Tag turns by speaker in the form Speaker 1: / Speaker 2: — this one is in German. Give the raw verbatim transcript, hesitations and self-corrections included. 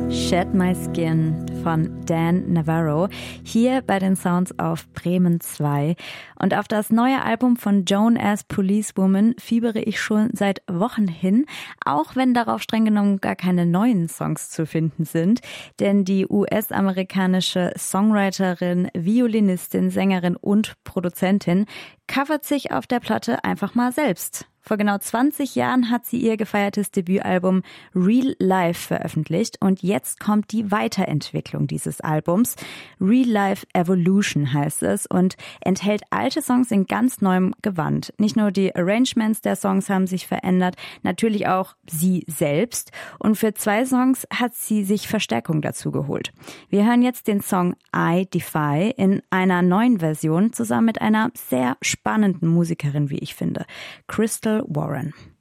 Speaker 1: Shed My Skin von Dan Navarro, hier bei den Sounds auf Bremen zwei. Und auf das neue Album von Joan as Policewoman fiebere ich schon seit Wochen hin, auch wenn darauf streng genommen gar keine neuen Songs zu finden sind. Denn die U S-amerikanische Songwriterin, Violinistin, Sängerin und Produzentin covert sich auf der Platte einfach mal selbst. Vor genau zwanzig Jahren hat sie ihr gefeiertes Debütalbum Real Life veröffentlicht und jetzt kommt die Weiterentwicklung dieses Albums. Real Life Evolution heißt es und enthält alte Songs in ganz neuem Gewand. Nicht nur die Arrangements der Songs haben sich verändert, natürlich auch sie selbst. Und für zwei Songs hat sie sich Verstärkung dazu geholt. Wir hören jetzt den Song I Defy in einer neuen Version zusammen mit einer sehr spannenden Musikerin, wie ich finde, Crystal Warren.